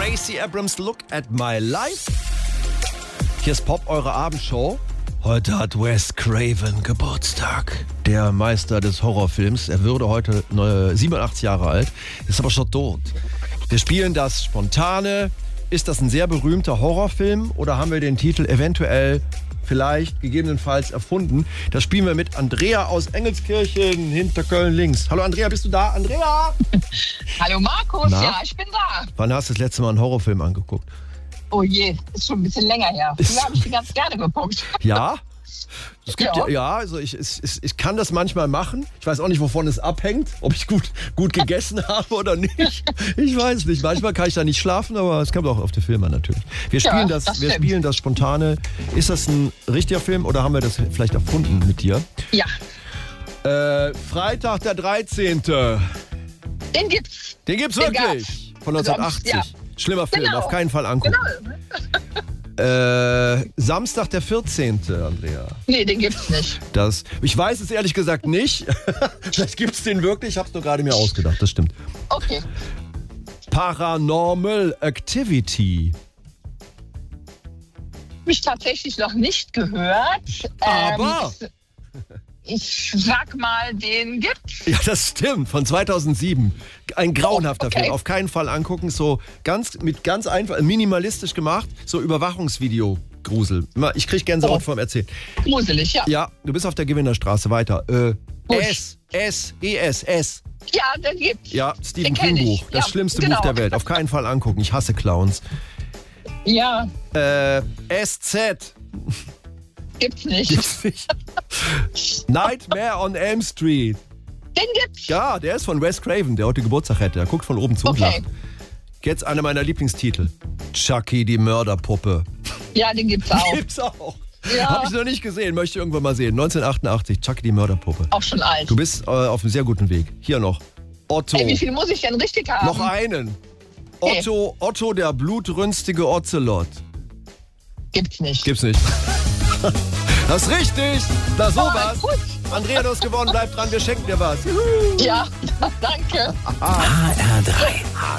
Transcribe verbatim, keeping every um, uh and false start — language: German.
Stacey Abrams, Look at My Life. Hier ist Pop, eure Abendshow. Heute hat Wes Craven Geburtstag. Der Meister des Horrorfilms. Er würde heute siebenundachtzig Jahre alt, ist aber schon tot. Wir spielen das Spontane. Ist das ein sehr berühmter Horrorfilm oder haben wir den Titel eventuell, vielleicht, gegebenenfalls erfunden? Das spielen wir mit Andrea aus Engelskirchen hinter Köln links. Hallo Andrea, bist du da? Andrea! Hallo Markus, Na? ja, ich bin da. Wann hast du das letzte Mal einen Horrorfilm angeguckt? Oh je, ist schon ein bisschen länger her. Früher habe ich die ganz gerne geguckt. Ja? Es gibt ja, Ja. ja also ich, ich, ich kann das manchmal machen. Ich weiß auch nicht, wovon es abhängt, ob ich gut, gut gegessen habe oder nicht. Ich weiß nicht. Manchmal kann ich da nicht schlafen, aber es kommt auch auf die Filme natürlich. Wir spielen, Ja, das, das wir stimmt. spielen das Spontane. Ist das ein richtiger Film oder haben wir das vielleicht erfunden mit dir? Ja, Äh, Freitag der dreizehnte den gibt's. Den gibt's Den wirklich. Von neunzehnhundertachtzig. Sonst, Schlimmer Film, Genau. auf keinen Fall angucken. Genau. Äh, Samstag der vierzehnte, Andrea. Nee, den gibt's nicht. Das, ich weiß es ehrlich gesagt nicht. Vielleicht gibt es den wirklich. Ich habe es nur gerade mir ausgedacht. Das stimmt. Okay. Paranormal Activity. Hab ich tatsächlich noch nicht gehört. Aber- Ähm, ich sag mal, den gibt's. Ja, das stimmt. Von zweitausendsieben. Ein grauenhafter Oh, okay. Film. Auf keinen Fall angucken. So ganz mit ganz einfach, minimalistisch gemacht. So Überwachungsvideo. Grusel. Ich krieg Gänsehaut Oh. vom Erzählen. Gruselig, ja. Ja, du bist auf der Gewinnerstraße. Weiter. Äh, Busch. S. S. E S. S. Ja, den gibt's. Ja, Stephen Den kenn King ich. Buch. Das Ja, schlimmste genau. Buch der Welt. Auf keinen Fall angucken. Ich hasse Clowns. Ja, Äh, S Z. gibt's nicht. Gibt's nicht. Nightmare on Elm Street. Den gibt's. Ja, der ist von Wes Craven, der heute Geburtstag hätte. Der guckt von oben zu und Okay. lacht. Jetzt einer meiner Lieblingstitel. Chucky, die Mörderpuppe. Ja, den gibt's auch. Gibt's auch. Ja. Hab ich noch nicht gesehen, möchte ich irgendwann mal sehen. neunzehnhundertachtundachtzig, Chucky, die Mörderpuppe. Auch schon alt. Du bist äh, auf einem sehr guten Weg. Hier noch. Otto. Ey, wie viel muss ich denn richtig haben? Noch einen. Okay. Otto, Otto, der blutrünstige Ocelot. Gibt's nicht. Gibt's nicht. Das ist richtig. Na sowas. gut. Andrea, du hast gewonnen. Bleib dran, wir schenken dir was. Juhu. Ja, danke. H R drei.